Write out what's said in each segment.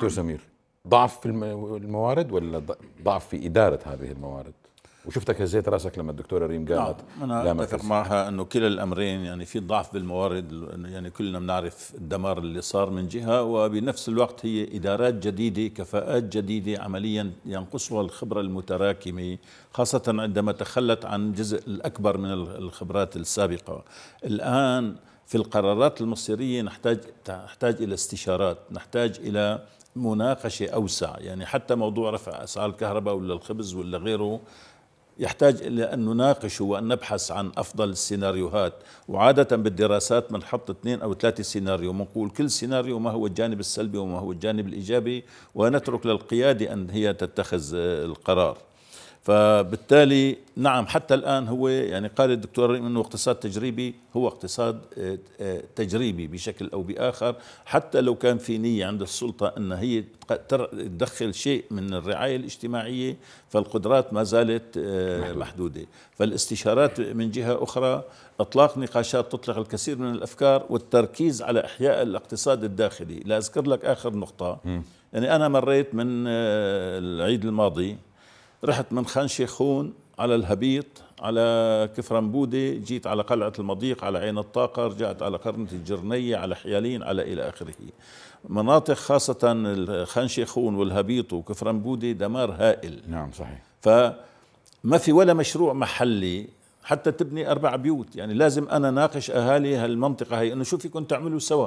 دكتور سمير، ضعف في الموارد ولا ضعف في إدارة هذه الموارد؟ وشفتك هزيت راسك لما الدكتورة ريم قالت أنا لا أتفق مركز. معها أنه كلا الأمرين، يعني في ضعف بالموارد، يعني كلنا بنعرف الدمار اللي صار من جهة، وبنفس الوقت هي إدارات جديدة، كفاءات جديدة، عمليا ينقصها الخبرة المتراكمة، خاصة عندما تخلت عن جزء الأكبر من الخبرات السابقة. الآن في القرارات المصيرية نحتاج إلى استشارات، نحتاج إلى مناقشة أوسع. يعني حتى موضوع رفع أسعار الكهرباء ولا الخبز ولا غيره يحتاج إلى أن نناقش وأن نبحث عن أفضل السيناريوهات. وعادة بالدراسات بنحط 2 أو 3 سيناريو، بنقول كل سيناريو ما هو الجانب السلبي وما هو الجانب الإيجابي، ونترك للقيادة أن هي تتخذ القرار. فبالتالي نعم، حتى الآن هو يعني قال الدكتور أنه اقتصاد تجريبي، هو اقتصاد تجريبي بشكل أو بآخر. حتى لو كان في نية عند السلطة أن هي تدخل شيء من الرعاية الاجتماعية، فالقدرات ما زالت محدودة. فالاستشارات من جهة أخرى إطلاق نقاشات تطلق الكثير من الأفكار، والتركيز على إحياء الاقتصاد الداخلي. لا أذكر لك آخر نقطة، يعني أنا مريت من العيد الماضي، رحت من خان شيخون على الهبيط على كفرنبودة، جيت على قلعة المضيق، على عين الطاقة، رجعت على قرنة الجرنية، على حيالين، على إلى آخره. مناطق خاصة خان شيخون والهبيط وكفرنبودة دمار هائل. نعم صحيح. فما في ولا مشروع محلي حتى تبني 4 بيوت. يعني لازم أنا ناقش أهالي هالمنطقة هي إنه شو فيكم تعملوا سوا.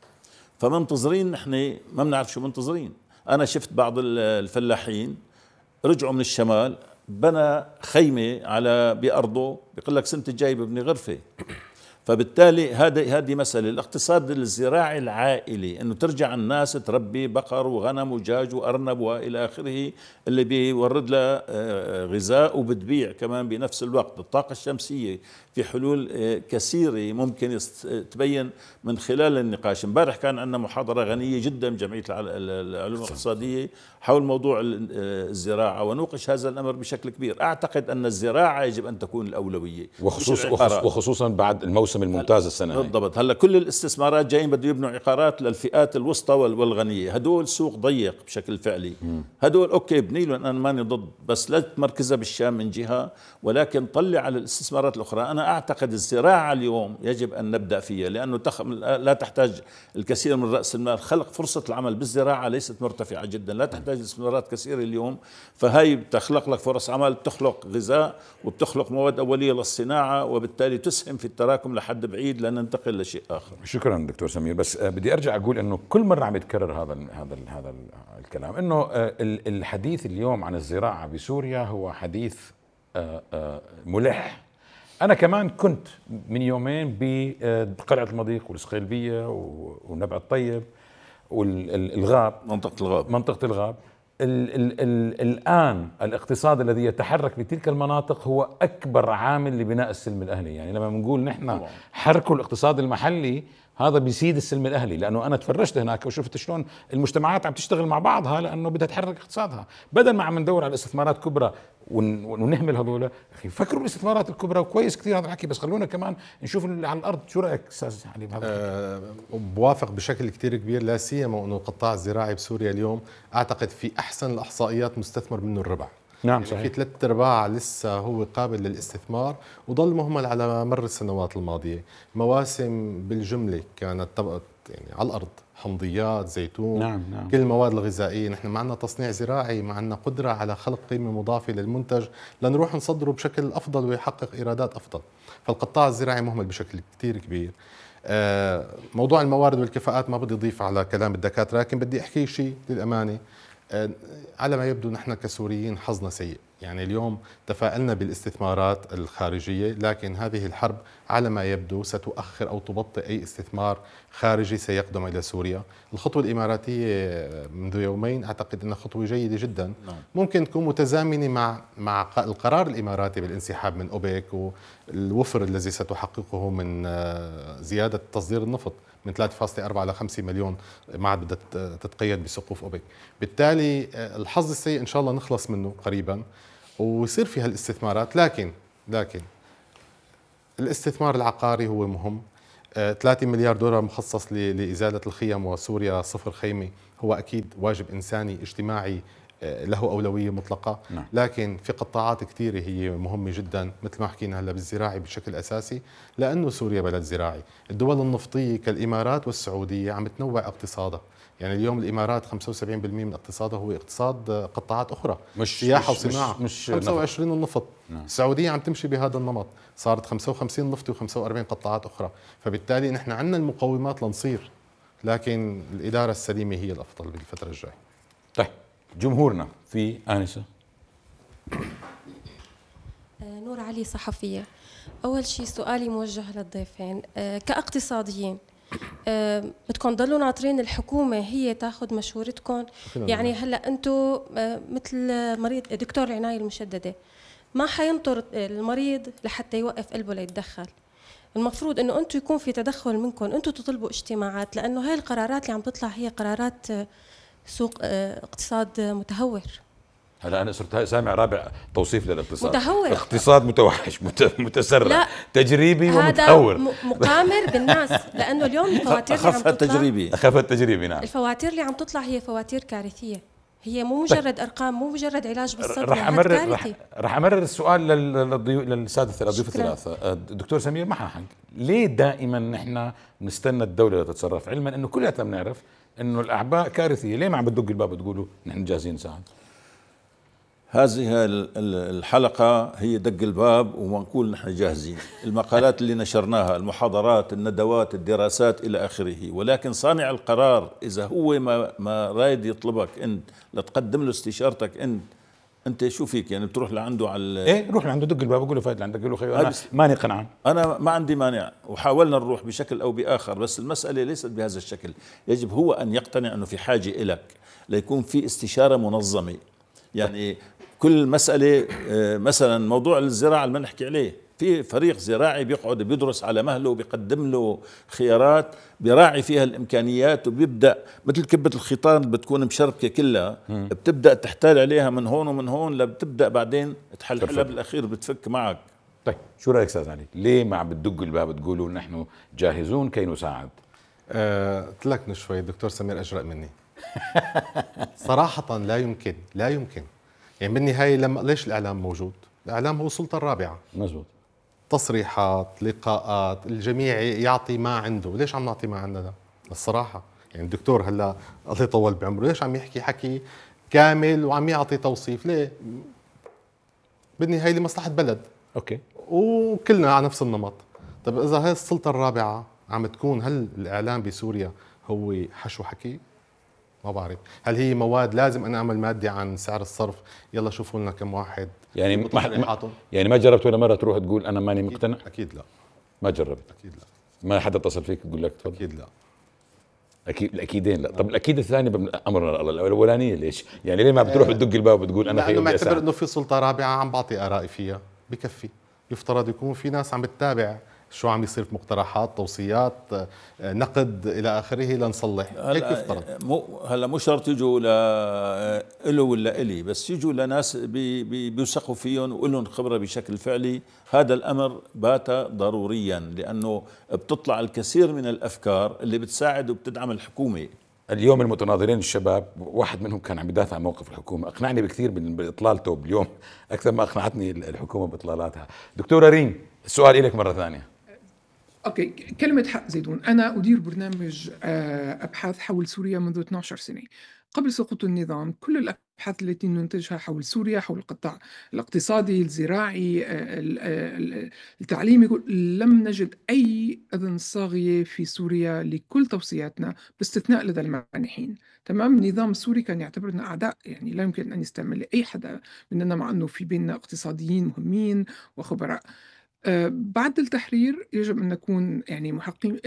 فمنتظرين نحن ما بنعرف شو منتظرين. أنا شفت بعض الفلاحين رجعوا من الشمال، بنى خيمة على بأرضه، بيقول لك سنة الجاي ببني غرفة. فبالتالي هذه مسألة الاقتصاد الزراعي العائلي، انه ترجع الناس تربي بقر وغنم ودجاج وارنب والى اخره، اللي بيورد لها غذاء وبتبيع كمان بنفس الوقت. الطاقة الشمسية في حلول كثيرة ممكن تبين من خلال النقاش. امبارح كان عندنا محاضرة غنية جدا بجمعية العلوم الاقتصادية حول موضوع الزراعة، ونوقش هذا الأمر بشكل كبير. أعتقد أن الزراعة يجب أن تكون الأولوية، وخصوصا بعد الموسم الممتاز السنة. بالضبط. هلا كل الاستثمارات جايين بده يبنوا عقارات للفئات الوسطى والغنية، هدول سوق ضيق بشكل فعلي. هدول أوكي بني لهم، أنا ماني ضد، بس لا تمركزها بالشام من جهة، ولكن طلع على الاستثمارات الأخرى. أنا أعتقد الزراعة اليوم يجب أن نبدأ فيها، لأنه لا تحتاج الكثير من رأس المال. خلق فرصة العمل بالزراعة ليست مرتفعة جدا، لا تحتاج استثمارات كثيرة اليوم. فهي بتخلق لك فرص عمل، بتخلق غذاء، وبتخلق مواد أولية للصناعة، وبالتالي تسهم في التراكم لحد بعيد لننتقل لشيء آخر. شكرا دكتور سمير. بس بدي أرجع أقول أنه كل مرة عم يتكرر هذا الكلام، أنه الحديث اليوم عن الزراعة بسوريا هو حديث ملح. أنا كمان كنت من يومين بقلعة المضيق والسقيلبية ونبع الطيب والغاب، منطقة الغاب. الآن الاقتصاد الذي يتحرك بتلك المناطق هو أكبر عامل لبناء السلم الأهلي. يعني لما بنقول نحن حركوا الاقتصاد المحلي، هذا بيزيد السلم الأهلي، لأنه أنا تفرجت هناك وشفت شلون المجتمعات عم تشتغل مع بعضها، لأنه بدها تحرك اقتصادها. بدل ما عم ندور على استثمارات كبرى ونهمل هذول، أخي فكروا الاستثمارات الكبرى. وكويس كثير هذا الحكي، بس خلونا كمان نشوف اللي على الأرض. شو رأيك أستاذ علي بهذا؟ بوافق بشكل كتير كبير، لا سيما أنه القطاع الزراعي بسوريا اليوم أعتقد في أحسن الإحصائيات مستثمر منه الربع. نعم يعني صحيح. في 3/4 لسه هو قابل للاستثمار، وظل مهمل على مر السنوات الماضية. مواسم بالجملة كانت طبقت يعني على الأرض، حمضيات، زيتون، نعم. كل المواد الغذائية. نحن معنا تصنيع زراعي، معنا قدرة على خلق قيمة مضافة للمنتج لنروح نصدره بشكل أفضل ويحقق إيرادات أفضل. فالقطاع الزراعي مهمل بشكل كتير كبير. موضوع الموارد والكفاءات ما بدي أضيف على كلام الدكاترة، لكن بدي أحكي شيء للأمانة. على ما يبدو نحن كسوريين حظنا سيء. يعني اليوم تفائلنا بالاستثمارات الخارجية، لكن هذه الحرب على ما يبدو ستؤخر أو تبطئ أي استثمار خارجي سيقدم إلى سوريا. الخطوة الإماراتية منذ يومين أعتقد أنها خطوة جيدة جدا، ممكن تكون متزامنة مع القرار الإماراتي بالانسحاب من أوبك والوفر الذي ستحققه من زيادة تصدير النفط من 3.4 ل 5 مليون، ما عاد بدها تتقيد بسقوف أوبك. بالتالي الحظ السيء إن شاء الله نخلص منه قريبا ويصير في هالاستثمارات. لكن الاستثمار العقاري هو مهم. 3 مليار دولار مخصص لإزالة الخيم وسوريا صفر خيمة، هو أكيد واجب إنساني اجتماعي له أولوية مطلقة. نعم. لكن في قطاعات كثيرة هي مهمة جدا، مثل ما حكينا هلا بالزراعي بشكل أساسي، لأنه سوريا بلد زراعي. الدول النفطية كالإمارات والسعودية عم تنوع اقتصادها. يعني اليوم الإمارات 75% من اقتصادها هو اقتصاد قطاعات أخرى، مش سياحة مش وصناعة. مش 25 النفط. نعم. السعودية عم تمشي بهذا النمط، صارت 55 نفطي و45 قطاعات أخرى. فبالتالي نحن عندنا المقومات لنصير، لكن الإدارة السليمة هي الأفضل بالفترة الجاية. طيب جمهورنا في آنسة. نور علي، صحفية. أول شيء سؤالي موجه للضيفين. كاقتصاديين بدكم تضلوا ناطرين الحكومة هي تاخذ مشورتكم؟ يعني هلا أنتم مثل مريض دكتور العناية المشددة ما حينطر المريض لحتى يوقف قلبه ليتدخل. المفروض انه انتم يكون في تدخل منكم، انتم تطلبوا اجتماعات، لانه هاي القرارات اللي عم تطلع هي قرارات سوق اقتصاد متهور. هلا انا صرت سامع رابع توصيف للاقتصاد، متهور. اقتصاد متوحش متسرع، لا، تجريبي هذا ومتهور. مقامر بالناس، لانه اليوم الفواتير اللي عم أخف تطلع، التجريبي. اخف التجريبي. نعم. الفواتير اللي عم تطلع هي فواتير كارثية، هي مو مجرد ارقام، مو مجرد علاج بالصدمة، رح هاد امرر كارثي. رح امرر السؤال للساده الضيوف الثلاثه. الدكتور سمير معها حق، ليه دائما نحن نستنى الدوله تتصرف، علما انه كلنا بنعرف انه الاعباء كارثيه؟ ليه ما عم بتدق الباب وتقولوا نحن جاهزين نساعد؟ هذه الحلقة هي دق الباب ونقول نحن جاهزين. المقالات اللي نشرناها، المحاضرات، الندوات، الدراسات إلى آخره. ولكن صانع القرار إذا هو ما رايد يطلبك أنت لتقدم له استشارتك، أنت شو فيك يعني؟ بتروح لعنده على ايه، روح لعنده دق الباب وقول له فايد عندك، قول له خير انا ماني قنعان. أنا ما عندي مانع، وحاولنا نروح بشكل أو بآخر، بس المسألة ليست بهذا الشكل. يجب هو أن يقتنع أنه في حاجة إلك ليكون في استشارة منظمة. يعني كل مسألة مثلا موضوع الزراعة اللي نحكي عليه، في فريق زراعي بيقعد بيدرس على مهله وبيقدم له خيارات، بيراعي فيها الإمكانيات، وبيبدأ مثل كبة الخيطان بتكون مشركة كلها، بتبدأ تحتال عليها من هون ومن هون، لبتبدأ بعدين تحلحلها بالأخير بتفك معك. طيب شو رأيك أستاذ علي؟ ليه ما عم بتدقوا الباب تقولوا نحن جاهزون كي نساعد؟ قلت شوي الدكتور سمير أجرأ مني. صراحة لا يمكن يعني بالنهاية ليش الإعلام موجود؟ الإعلام هو السلطة الرابعة. مزبوط. تصريحات، لقاءات، الجميع يعطي ما عنده. ليش عم نعطي ما عندنا؟ الصراحة يعني الدكتور هلا الله يطول بعمره ليش عم يحكي حكي كامل وعم يعطي توصيف؟ ليه؟ بالنهاية لمصلحة بلد. اوكي. وكلنا على نفس النمط. طيب إذا هاي السلطة الرابعة عم تكون، هل الإعلام بسوريا هو حشو حكي؟ ما بعرف. هل هي مواد لازم أنا أعمل مادة عن سعر الصرف، يلا شوفوا لنا كم واحد يعني ما جربت ولا مرة تروح تقول أنا ماني مقتنع؟ أكيد لا. ما جربت؟ أكيد لا. ما حدا اتصل فيك يقول لك تفضل؟ أكيد لا. أكيد الأكيدين لا. طب الأكيد الثاني أمرنا الله، الأولانية ليش؟ يعني ليه ما بتروح تدق الباب وتقول أنا لأنه معتبر إنه في سلطة رابعة عم بعطي آرائي فيها، بكفي. يفترض يكون في ناس عم بتتابع شو عم يصير في مقترحات، توصيات، نقد الى اخره لنصلح. هيك يفترض. هلا مو شرط يجوا له ولا الي، بس يجوا لناس بيوثقوا فيهم ولهم خبره بشكل فعلي. هذا الامر بات ضروريا، لانه بتطلع الكثير من الافكار اللي بتساعد وبتدعم الحكومه. اليوم المتناظرين الشباب واحد منهم كان عم يدافع عن موقف الحكومه، اقنعني بكثير باطلالته اليوم اكثر ما اقنعتني الحكومه باطلالاتها. دكتوره ريم، السؤال لك مره ثانيه. اوكي، كلمة حق زيدون. أنا أدير برنامج أبحاث حول سوريا منذ 12 سنة. قبل سقوط النظام كل الأبحاث التي ننتجها حول سوريا، حول القطاع الاقتصادي، الزراعي، التعليمي، لم نجد أي أذن صاغية في سوريا لكل توصياتنا باستثناء لدى المانحين. تمام. النظام السوري كان يعتبرنا أعداء، يعني لا يمكن أن يستعمل أي حدا مننا، مع أنه في بيننا اقتصاديين مهمين وخبراء. بعد التحرير يجب أن نكون يعني محقين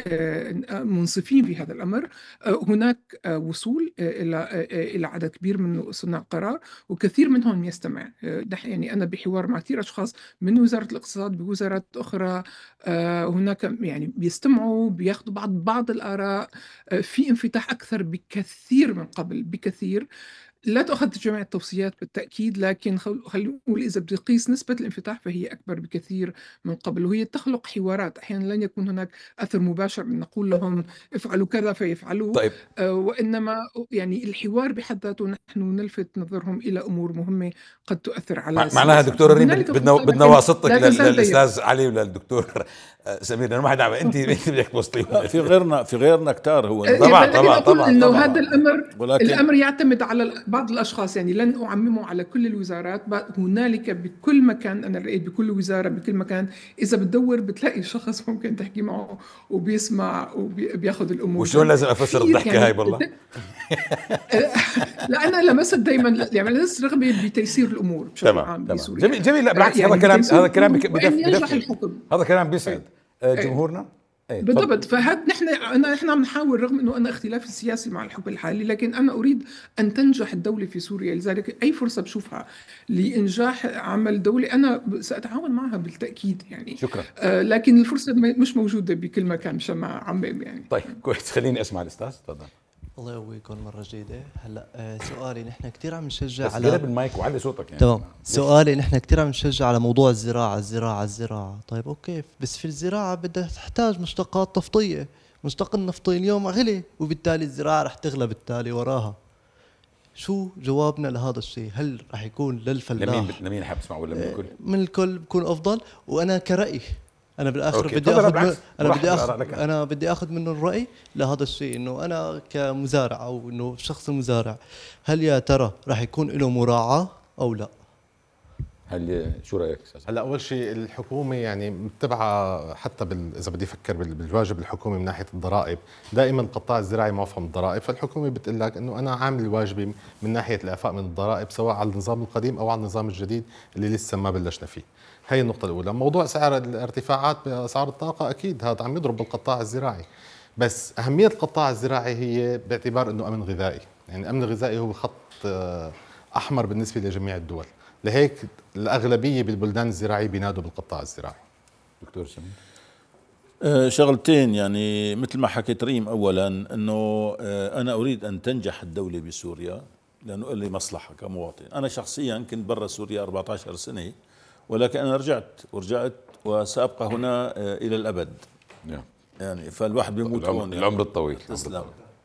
منصفين في هذا الأمر. هناك وصول إلى عدد كبير من صناع القرار، وكثير منهم يستمع. يعني أنا بحوار مع كثير أشخاص من وزارة الاقتصاد بوزارات أخرى، هناك يعني بيستمعوا، بياخذوا بعض الآراء. في انفتاح أكثر بكثير من قبل، بكثير. لا تؤخذ جميع التوصيات بالتأكيد، لكن خلينا نقول إذا بدي قيس نسبة الانفتاح فهي أكبر بكثير من قبل، وهي تخلق حوارات. أحيانا لن يكون هناك أثر مباشر أن نقول لهم افعلوا كذا فيفعلوا. طيب. وإنما يعني الحوار بحد ذاته نحن نلفت نظرهم إلى أمور مهمة قد تؤثر على معناها دكتور ريم بدنا واسطتك لا تزال للاستاذ علي وللدكتور سمير، انا ما حد انت بدك توصليهم. في غيرنا كتار هو طبعا انه هذا ولكن الامر يعتمد على بعض الاشخاص، يعني لن اعممه على كل الوزارات. هنالك بكل مكان، انا رأيت بكل وزاره بكل مكان اذا بتدور بتلاقي شخص ممكن تحكي معه وبيسمع وبياخذ الامور. وشلون لازم افسر الضحكه يعني هاي بالله؟ لا انا لمست دائما يعني لست رغبه بتيسير الامور بشكل عام بسوريا. جميل. لا بالعكس، يعني هذا كلام ينجح الحكم. هذا كلام بيسعد جمهورنا. بالضبط. نحن عم نحاول، رغم انه انا اختلافي السياسي مع الحكم الحالي، لكن انا اريد ان تنجح الدوله في سوريا. لذلك اي فرصه بشوفها لانجاح عمل دولي انا ساتعاون معها بالتاكيد يعني. شكرا. لكن الفرصه مش موجوده بكل مكان مشان ما اعمم يعني. طيب كويس، خليني اسمع الاستاذ. تفضل. الله يقويكم مرة جديدة. هلا سؤالي، نحن كثير عم نشجع بس على قرب المايك وعلي صوتك يعني. تمام. سؤالي، نحن كثير عم نشجع على موضوع الزراعة. طيب اوكي، بس في الزراعة بدها تحتاج مشتقات نفطية. مشتق النفطي اليوم غلي، وبالتالي الزراعة رح تغلى بالتالي وراها. شو جوابنا لهذا الشيء؟ هل رح يكون للفلاح لمين حاب تسمع ولا من الكل؟ من الكل بكون افضل. وانا كرأي، انا بالاخر أوكي. بدي اخذ منه الراي لهذا الشيء، انه انا كمزارع او انه الشخص المزارع، هل يا ترى راح يكون له مراعاه او لا؟ شو رايك استاذ؟ هلا اول شيء الحكومه يعني متبعه حتى اذا بدي افكر بالواجب الحكومي من ناحيه الضرائب، دائما القطاع الزراعي موفق من الضرائب، فالحكومه بتقول لك انه انا عامل واجبي من ناحيه الاعفاء من الضرائب، سواء على النظام القديم او على النظام الجديد اللي لسه ما بلشنا فيه. هي النقطه الاولى. موضوع سعر الارتفاعات باسعار الطاقه اكيد هذا عم يضرب بالقطاع الزراعي، بس اهميه القطاع الزراعي هي باعتبار انه امن غذائي، يعني الامن الغذائي هو خط احمر بالنسبه لجميع الدول، لهيك الأغلبية بالبلدان الزراعية بينادوا بالقطاع الزراعي. دكتور سمير. شغلتين، يعني مثل ما حكيت ريم، أولا أنه أنا أريد أن تنجح الدولة بسوريا لأنه لي مصلحة كمواطن. أنا شخصيا كنت برا سوريا 14 سنة، ولكن أنا رجعت وسأبقى هنا إلى الأبد. يعني فالواحد بيموت هون، العمر يعني الطويل. تسلم.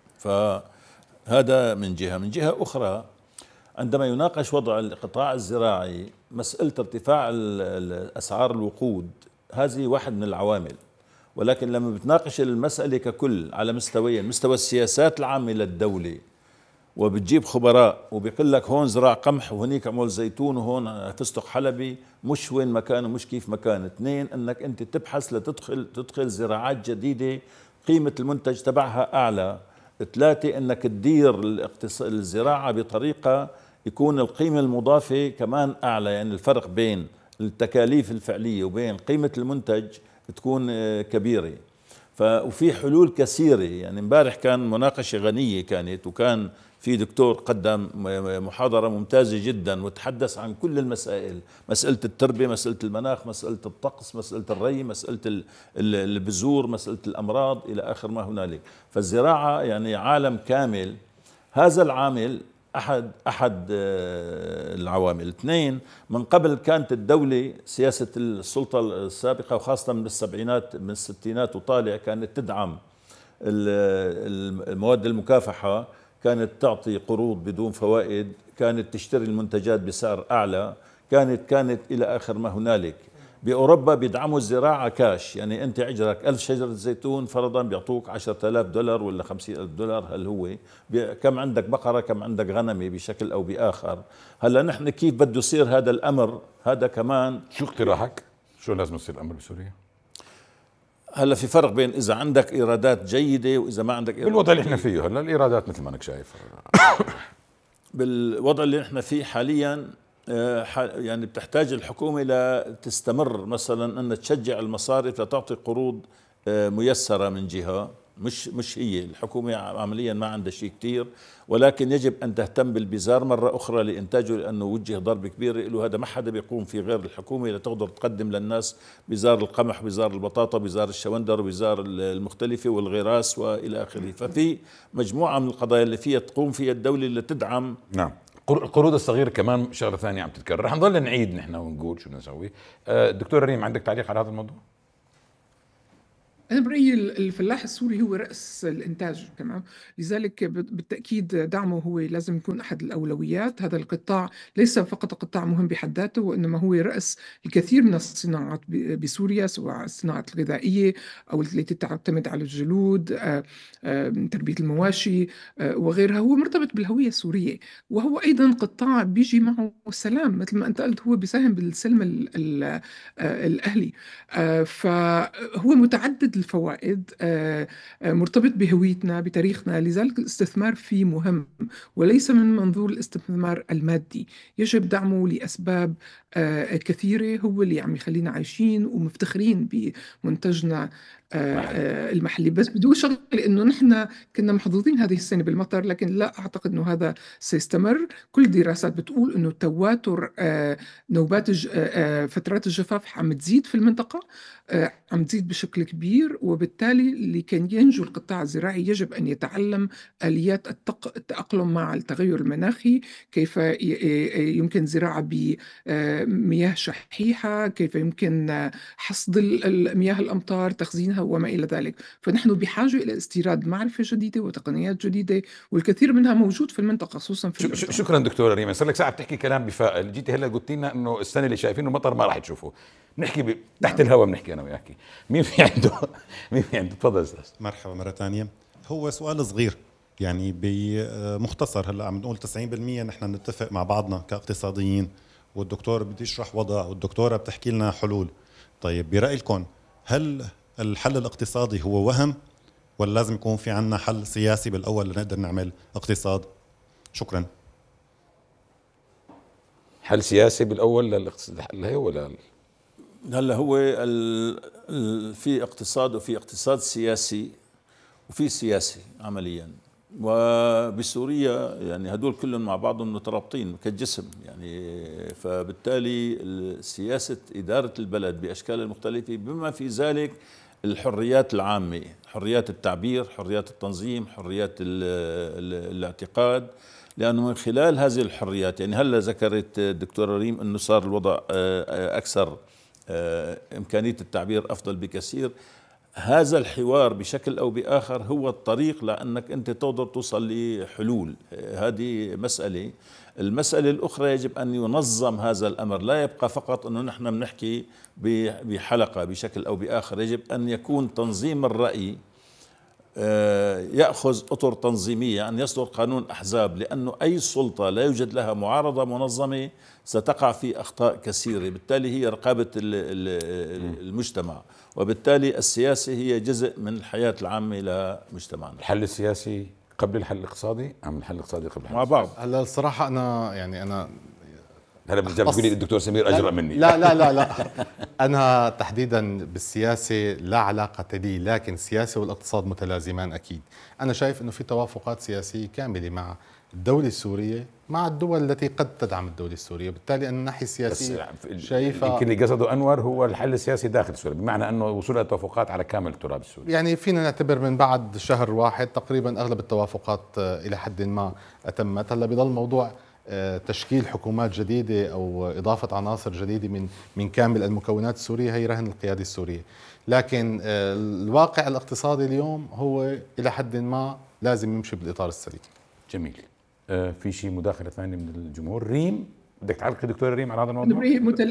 فهذا من جهة أخرى، عندما يناقش وضع القطاع الزراعي مسألة ارتفاع أسعار الوقود، هذه واحد من العوامل، ولكن لما بتناقش المسألة ككل على مستويين، مستوى السياسات العامة للدولة، وبتجيب خبراء وبيقول لك هون زراع قمح وهنيك عمول زيتون وهون فستق حلبي، مش وين مكانه مش كيف مكانه. اثنين، انك انت تبحث تدخل زراعات جديدة قيمة المنتج تبعها اعلى. ثلاثة، انك تدير الزراعة بطريقة يكون القيمة المضافة كمان اعلى، يعني الفرق بين التكاليف الفعلية وبين قيمة المنتج تكون كبيرة. وفي حلول كثيرة، يعني امبارح كان مناقشة غنية كانت، وكان في دكتور قدم محاضرة ممتازة جدا وتحدث عن كل المسائل، مسألة التربة، مسألة المناخ، مسألة الطقس، مسألة الري، مسألة البذور، مسألة الأمراض إلى آخر ما هنالك. فالزراعة يعني عالم كامل. هذا العامل أحد العوامل. اثنين، من قبل كانت الدولة سياسة السلطة السابقة وخاصة من السبعينات من الستينات وطالع كانت تدعم المواد المكافحة، كانت تعطي قروض بدون فوائد، كانت تشتري المنتجات بسعر أعلى، كانت إلى آخر ما هنالك. بأوروبا بيدعموا الزراعة كاش، يعني أنت عجرك 1000 شجرة زيتون فرضا بيعطوك $10,000 ولا $50,000. هل هو كم عندك بقرة كم عندك غنمة بشكل أو بآخر. هلا نحن كيف بده يصير هذا الأمر؟ هذا كمان شو اقتراحك؟ شو لازم يصير الأمر بسوريا؟ هلا في فرق بين إذا عندك إيرادات جيدة وإذا ما عندك إيرادات. بالوضع اللي احنا فيه هلا الإيرادات مثل ما أنك شايف، بالوضع اللي احنا فيه حاليا، يعني بتحتاج الحكومة لتستمر مثلا أن تشجع المصارف لتعطي قروض ميسرة من جهة، مش هي الحكومة عمليا ما عندها شيء كتير، ولكن يجب أن تهتم بالبزار مرة أخرى لإنتاجه، لأنه وجه ضرب كبير له. هذا ما حدا بيقوم فيه غير الحكومة لتقدر تقدم للناس بزار القمح، بزار البطاطا، بزار الشوندر، وبزار المختلفة والغراس وإلى آخره. ففي مجموعة من القضايا اللي فيها تقوم فيها الدولة لتدعم نعم القروض الصغيره كمان شغله ثانيه عم تتكرر، رح نضل نعيد نحن ونقول شو بدنا نسوي. دكتور ريم، عندك تعليق على هذا الموضوع؟ أنا برأيي الفلاح السوري هو رأس الإنتاج، تمام؟ لذلك بالتأكيد دعمه هو لازم يكون أحد الأولويات. هذا القطاع ليس فقط قطاع مهم بحد ذاته، وإنما هو رأس الكثير من الصناعات بسوريا، سواء الصناعة الغذائية أو التي تعتمد على الجلود، تربية المواشي وغيرها. هو مرتبط بالهوية السورية، وهو أيضا قطاع بيجي معه السلام، مثل ما أنت قلت هو بيساهم بالسلم الأهلي. فهو متعدد الفوائد، مرتبط بهويتنا بتاريخنا. لذلك الاستثمار فيه مهم، وليس من منظور الاستثمار المادي. يجب دعمه لأسباب كثيرة، هو اللي عم يخلينا عايشين ومفتخرين بمنتجنا المحلي. بس بدون شغل انه نحن كنا محظوظين هذه السنه بالمطر، لكن لا اعتقد انه هذا سيستمر. كل الدراسات بتقول انه تواتر نوبات فترات الجفاف عم تزيد في المنطقه، عم تزيد بشكل كبير. وبالتالي اللي كان ينجو القطاع الزراعي يجب ان يتعلم اليات التاقلم مع التغير المناخي، كيف يمكن زراعه بمياه شحيحه، كيف يمكن حصد مياه الامطار، تخزينها وما إلى ذلك. فنحن بحاجة إلى استيراد معرفة جديدة وتقنيات جديدة، والكثير منها موجود في المنطقة، خصوصا في شكرا دكتور ريم، صار لك ساعة بتحكي كلام بفائل، جيتي هلا قلت لنا إنه السنة اللي شايفينه مطر ما راح تشوفه. بنحكي تحت الهواء، بنحكي أنا وياكي. مين في عنده تفضل أستاذ. مرحبا مرة ثانية. هو سؤال صغير يعني بمختصر، هلا عم نقول 90% نحن نتفق مع بعضنا كاقتصاديين، والدكتور بده يشرح وضع والدكتورة بتحكي لنا حلول. طيب برأيكم هل الحل الاقتصادي هو وهم، ولا لازم يكون في عنا حل سياسي بالأول لنقدر نعمل اقتصاد؟ شكرا. حل سياسي بالأول للاقتصاد ولا هلا هو في اقتصاد وفي اقتصاد سياسي وفي سياسي عمليا، وبسوريا يعني هدول كلهم مع بعضهم مترابطين كالجسم يعني. فبالتالي سياسة إدارة البلد بأشكالها المختلفة بما في ذلك الحريات العامة، حريات التعبير، حريات التنظيم، حريات الاعتقاد، لأنه من خلال هذه الحريات يعني هلا ذكرت الدكتورة ريم أنه صار الوضع أكثر إمكانية التعبير أفضل بكثير. هذا الحوار بشكل أو بآخر هو الطريق لأنك أنت تقدر توصل لحلول. هذه مسألة. المسألة الأخرى يجب أن ينظم هذا الأمر، لا يبقى فقط أنه نحن بنحكي بحلقة بشكل أو بآخر. يجب أن يكون تنظيم الرأي يأخذ أطر تنظيمية، أن يصدر قانون أحزاب، لأنه أي سلطة لا يوجد لها معارضة منظمة ستقع في أخطاء كثيرة. بالتالي هي رقابة المجتمع، وبالتالي السياسة هي جزء من الحياة العامة لمجتمعنا. الحل السياسي قبل الحل الاقتصادي أم الحل الاقتصادي قبل الحل مع بعض؟ هلا الصراحة أنا هلا بترجع بتقولي الدكتور سمير أجرأ مني. لا أنا تحديدا بالسياسة لا علاقة لي، لكن السياسة والاقتصاد متلازمان أكيد. أنا شايف أنه في توافقات سياسية كاملة مع الدولة السورية مع الدول التي قد تدعم الدولة السورية. بالتالي أن الناحية السياسية شايفة يمكن اللي قصده أنور هو الحل السياسي داخل سوريا، بمعنى أنه وصول إلى توافقات على كامل التراب السوري. يعني فينا نعتبر من بعد شهر واحد تقريبا أغلب التوافقات إلى حد ما أتمت. هلا بضل موضوع تشكيل حكومات جديدة أو إضافة عناصر جديدة من كامل المكونات السورية، هي رهن القيادة السورية. لكن الواقع الاقتصادي اليوم هو إلى حد ما لازم يمشي بالإطار السليم. جميل. في شيء مداخلة ثانية من الجمهور؟ ريم، بدك تعلقي دكتور ريم على هذا الموضوع؟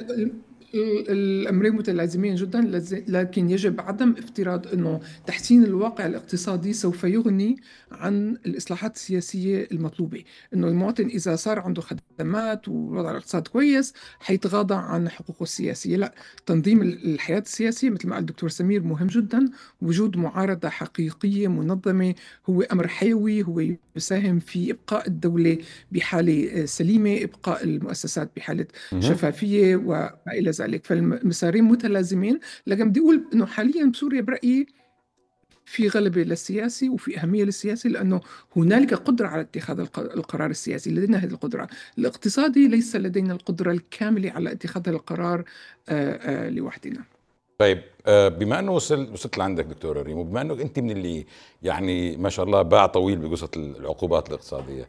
الأمرين متلازمين جدا، لكن يجب عدم افتراض أنه تحسين الواقع الاقتصادي سوف يغني عن الإصلاحات السياسية المطلوبة. أنه المواطن إذا صار عنده خدمات ووضع الاقتصاد كويس حيتغاضى عن حقوقه السياسية. لا، تنظيم الحياة السياسية مثل ما قال الدكتور سمير مهم جدا. وجود معارضة حقيقية منظمة هو أمر حيوي، هو يساهم في إبقاء الدولة بحالة سليمة، إبقاء المؤسسات بحالة شفافية وما إلى ذلك. فالمسارين متلازمين. لكن بدي أقول أنه حاليا بسوريا برأيي في غلبة للسياسي وفي أهمية للسياسي، لأنه هنالك قدرة على اتخاذ القرار السياسي، لدينا هذه القدرة. الاقتصادي ليس لدينا القدرة الكاملة على اتخاذ القرار لوحدنا. طيب، بما انه وصلت لعندك دكتور ريم، وبما انه انت من اللي يعني ما شاء الله باع طويل بقصه العقوبات الاقتصاديه،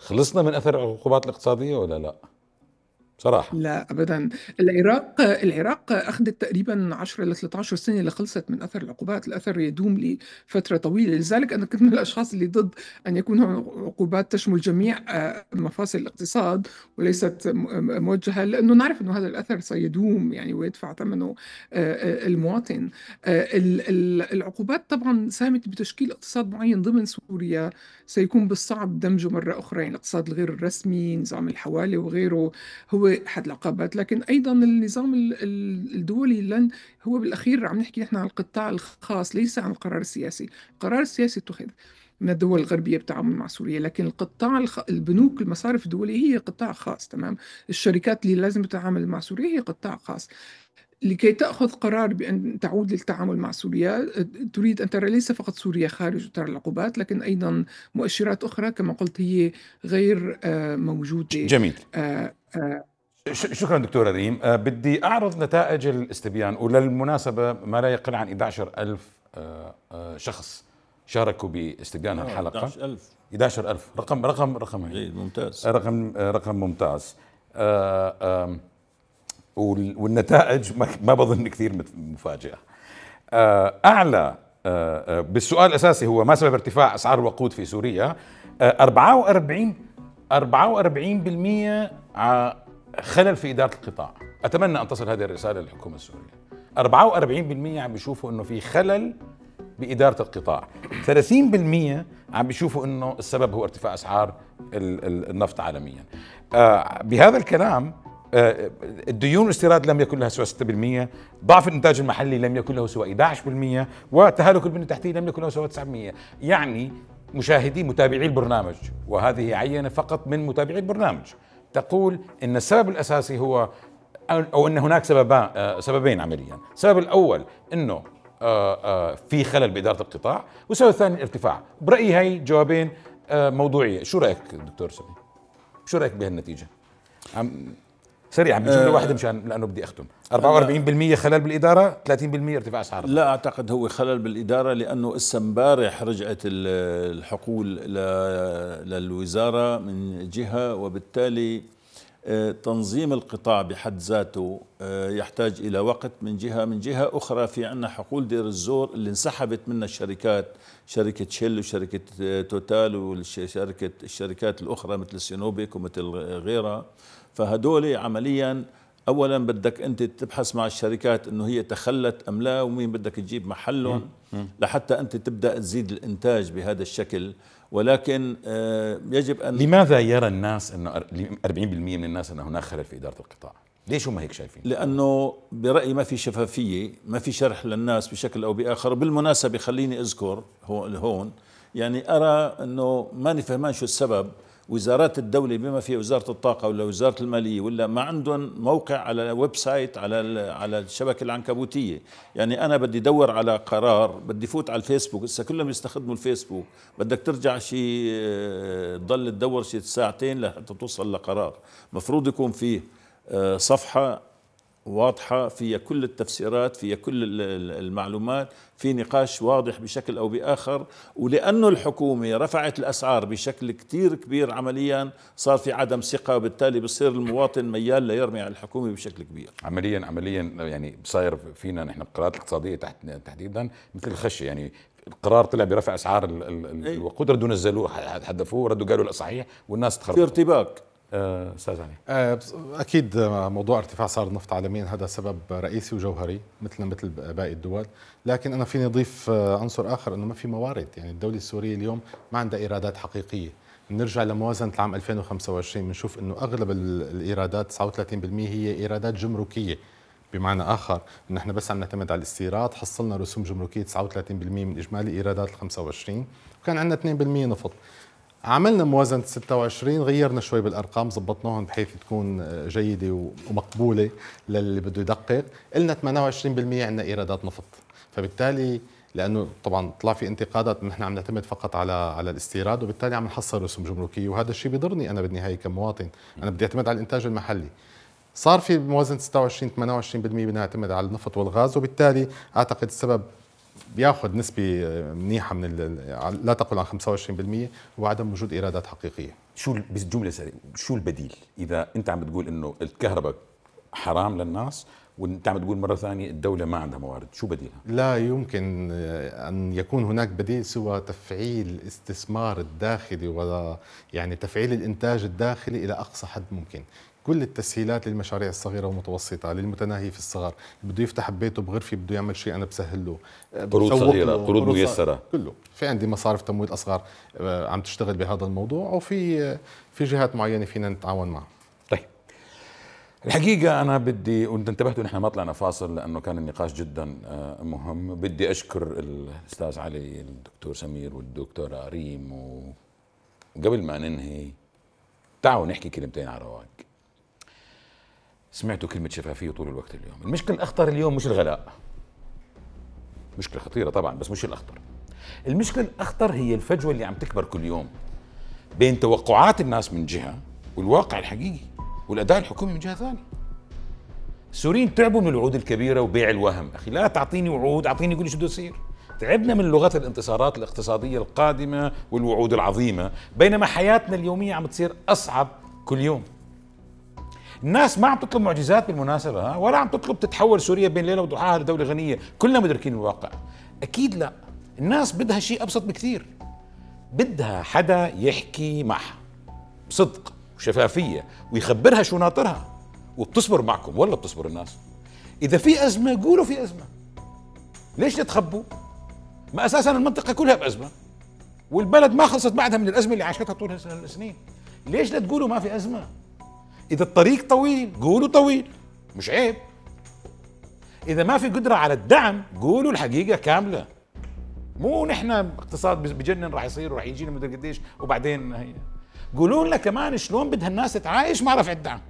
خلصنا من اثر العقوبات الاقتصاديه ولا لا؟ صراحه لا ابدا. العراق اخذت تقريبا 10 ل 13 سنه لخلصت من اثر العقوبات. الاثر يدوم لفتره طويله، لذلك انا كنت من الاشخاص اللي ضد ان يكون هناك عقوبات تشمل جميع مفاصل الاقتصاد وليست موجهه، لانه نعرف انه هذا الاثر سيدوم يعني ويدفع ثمنه المواطن. العقوبات طبعا ساهمت بتشكيل اقتصاد معين ضمن سوريا سيكون بالصعب دمجه مره اخرى، يعني الاقتصاد الغير الرسمي، نظام الحوالي وغيره هو أحد العقبات. لكن أيضا النظام الدولي لن هو بالأخير عم نحكي نحن عن القطاع الخاص ليس عن القرار السياسي. القرار السياسي اتخذ من الدول الغربية بالتعامل مع سوريا، لكن القطاع البنوك المصارف الدولية هي قطاع خاص تمام. الشركات اللي لازم تتعامل مع سوريا هي قطاع خاص. لكي تأخذ قرار بأن تعود للتعامل مع سوريا تريد أن ترى ليس فقط سوريا خارج إطار العقوبات، لكن أيضا مؤشرات أخرى كما قلت هي غير موجودة. جميل. شكرا دكتور ريم. بدي أعرض نتائج الاستبيان، وللمناسبة ما لا يقل عن 11,000 شخص شاركوا باستبيان الحلقة. 11,000 رقم ممتاز. رقم ممتاز. والنتائج ما بظن كثير مفاجئة. أعلى بالسؤال الأساسي هو ما سبب ارتفاع أسعار الوقود في سوريا؟ 44% خلل في إدارة القطاع. أتمنى أن تصل هذه الرسالة للحكومة السورية. 44% عم بيشوفوا أنه في خلل بإدارة القطاع. 30% عم بيشوفوا أنه السبب هو ارتفاع أسعار النفط عالميا. بهذا الكلام الديون والاستيراد لم يكن لها سوى 6%، ضعف الإنتاج المحلي لم يكن له سوى 11%، وتهالك البنية التحتية لم يكن له سوى 9%. يعني مشاهدي متابعي البرنامج، وهذه عينة فقط من متابعي البرنامج، تقول إن السبب الأساسي هو أو أن هناك سببين عمليا. السبب الأول أنه في خلل بإدارة القطاع، والسبب الثاني الارتفاع. برأيي هاي جوابين موضوعية. شو رأيك دكتور سليم؟ شو رأيك بهالنتيجة؟ سريعا بجملة واحدة مشان لأنه بدي أختم. 44% خلل بالإدارة، 30% ارتفاع أسعار. لا أعتقد هو خلل بالإدارة، لأنه إسا امبارح رجعت الحقول للوزارة من جهة، وبالتالي تنظيم القطاع بحد ذاته يحتاج إلى وقت. من جهة أخرى في عنا حقول دير الزور اللي انسحبت منها الشركات، شركة شيل وشركة توتال والشركات الأخرى مثل سينوبيك ومثل غيرها. فهدول عمليا أولا بدك أنت تبحث مع الشركات أنه هي تخلت أم لا، ومين بدك تجيب محلهم لحتى أنت تبدأ تزيد الإنتاج بهذا الشكل. ولكن يجب أن لماذا يرى الناس أنه 40% من الناس أنه هناك خلل في إدارة القطاع؟ ليش هم هيك شايفين؟ لأنه برأيي ما في شفافية، ما في شرح للناس بشكل أو بآخر. بالمناسبة خليني أذكر هون يعني أرى أنه ماني فهمان شو السبب. وزارات الدولة بما فيها وزارة الطاقة ولا وزارة المالية ولا ما عندهم موقع على ويب سايت على الشبكة العنكبوتية. يعني أنا بدي دور على قرار، بدي فوت على الفيسبوك، هسه كلهم يستخدموا الفيسبوك، بدك ترجع شيء تضل تدور شيء ساعتين لحتى توصل لقرار. مفروض يكون فيه صفحة واضحة فيها كل التفسيرات، فيها كل المعلومات، في نقاش واضح بشكل أو بآخر. ولأنه الحكومة رفعت الأسعار بشكل كتير كبير عمليا صار في عدم ثقة، وبالتالي بصير المواطن ميال ليرمي على الحكومة بشكل كبير. عمليا يعني صاير فينا نحن بالقرارات الاقتصادية تحديدا مثل الخشة. يعني القرار طلع برفع أسعار الوقود، ردوا نزلوه حدفوه، ردوا قالوا لا صحيح، والناس تخربوا في ارتباك. أستاذ علي. أكيد موضوع ارتفاع أسعار النفط عالميا هذا سبب رئيسي وجوهري مثل باقي الدول. لكن أنا فيني أضيف عنصر آخر، أنه ما في موارد. يعني الدولة السورية اليوم ما عندها إيرادات حقيقية. نرجع لموازنة العام 2025 بنشوف أنه أغلب الإيرادات 39% هي إيرادات جمركية. بمعنى آخر أن احنا بس عم نعتمد على الاستيراد، حصلنا رسوم جمركية 39% من إجمالي إيرادات ال 25، وكان عندنا 2% نفط. عملنا موازنة 26، غيرنا شوي بالأرقام، زبطناهم بحيث تكون جيدة ومقبولة للي بده يدقق. قلنا 28% عندنا إيرادات نفط. فبالتالي لأنه طبعا طلع في انتقادات نحن عم نعتمد فقط على الاستيراد، وبالتالي عم نحصل رسوم جمركية، وهذا الشيء بيضرني أنا بالنهاية كمواطن. أنا بدي أعتمد على الإنتاج المحلي. صار في موازنة 26 28% بنعتمد على النفط والغاز، وبالتالي أعتقد السبب بياخذ نسبة منيحة من لا تقل عن 25%، وعدم وجود إيرادات حقيقية. شو بس جمله سريعه، شو البديل اذا انت عم بتقول انه الكهرباء حرام للناس وانت عم بتقول مره ثانيه الدوله ما عندها موارد، شو بديلها؟ لا يمكن أن يكون هناك بديل سوى تفعيل الاستثمار الداخلي ولا يعني تفعيل الإنتاج الداخلي إلى أقصى حد ممكن. كل التسهيلات للمشاريع الصغيرة والمتوسطة، للمتناهي في الصغر، بده يفتح بيته بغرفة بده يعمل شيء أنا بسهل له، قروض صغيرة، قروض ميسرة، كله. في عندي مصارف تمويل أصغر عم تشتغل بهذا الموضوع، وفي جهات معينة فينا نتعاون معها. طيب الحقيقة أنا بدي، وأنت انتبهت ونحن ما طلعنا فاصل لأنه كان النقاش جدا مهم، بدي أشكر الأستاذ علي، الدكتور سمير والدكتورة ريم، وقبل ما ننهي تعالوا نحكي كلمتين على رواق. سمعتوا كلمة شفافية طول الوقت اليوم. المشكلة الأخطر اليوم مش الغلاء، مشكلة خطيرة طبعا بس مش الأخطر. المشكلة الأخطر هي الفجوة اللي عم تكبر كل يوم بين توقعات الناس من جهة والواقع الحقيقي والأداء الحكومي من جهة ثانية. السوريين تعبوا من الوعود الكبيرة وبيع الوهم. أخي لا تعطيني وعود، أعطيني قولي شو بده يصير. تعبنا من لغة الانتصارات الاقتصادية القادمة والوعود العظيمة، بينما حياتنا اليومية عم تصير أصعب كل يوم. الناس ما عم تطلب معجزات بالمناسبة، ولا عم تطلب تتحول سوريا بين ليلة وضحاها لدولة غنية، كلنا مدركين الواقع. أكيد لا، الناس بدها شيء أبسط بكثير، بدها حدا يحكي معها بصدق وشفافية ويخبرها شو ناطرها. وبتصبر معكم ولا بتصبر الناس؟ إذا في أزمة قولوا في أزمة، ليش تتخبوا؟ ما أساسا المنطقة كلها بأزمة والبلد ما خلصت بعدها من الأزمة اللي عاشتها طول السنين. ليش لا تقولوا ما في أزمة؟ إذا الطريق طويل قولوا طويل، مش عيب. إذا ما في قدرة على الدعم قولوا الحقيقة كاملة، مو نحن اقتصاد بجنن راح يصير وراح يجينا مدري قديش وبعدين هي. قولوا لنا كمان شلون بدها الناس تتعايش مع رفع الدعم،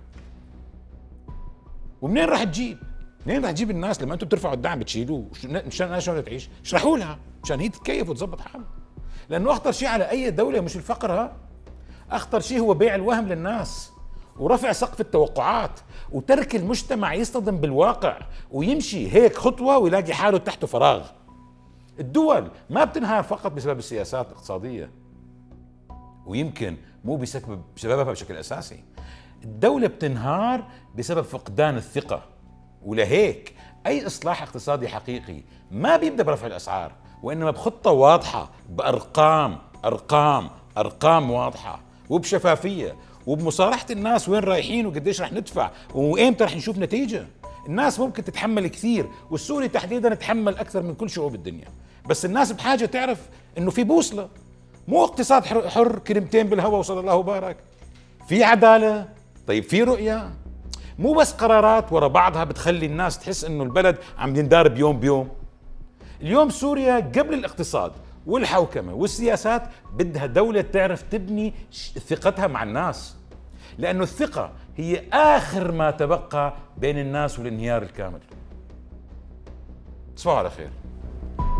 ومنين راح تجيب؟ منين راح تجيب الناس لما انتم بترفعوا الدعم بتشيلوه؟ مشان الناس شلون تعيش؟ اشرحوا لها مشان هي تتكيف وتظبط حالها. لانه اخطر شيء على اي دوله مش الفقر، ها، اخطر شيء هو بيع الوهم للناس ورفع سقف التوقعات وترك المجتمع يصطدم بالواقع ويمشي هيك خطوه ويلاقي حاله تحته فراغ. الدول ما بتنهار فقط بسبب السياسات الاقتصاديه، ويمكن مو بسببها بشكل اساسي. الدولة بتنهار بسبب فقدان الثقة، ولهيك أي إصلاح اقتصادي حقيقي ما بيبدأ برفع الأسعار، وإنما بخطة واضحة بأرقام أرقام واضحة وبشفافية وبمصارحة الناس وين رايحين وقديش رح ندفع وإمتى رح نشوف نتيجة. الناس ممكن تتحمل كثير، والسوري تحديدا تحمل أكثر من كل شعوب الدنيا، بس الناس بحاجة تعرف إنه في بوصلة، مو اقتصاد حر كلمتين بالهواء وصلى الله وبارك. في عدالة، طيب في رؤية، مو بس قرارات ورا بعضها بتخلي الناس تحس انه البلد عم يندار بيوم بيوم. اليوم سوريا قبل الاقتصاد والحوكمة والسياسات بدها دولة تعرف تبني ثقتها مع الناس، لأنه الثقة هي آخر ما تبقى بين الناس والانهيار الكامل. تصبحوا على خير.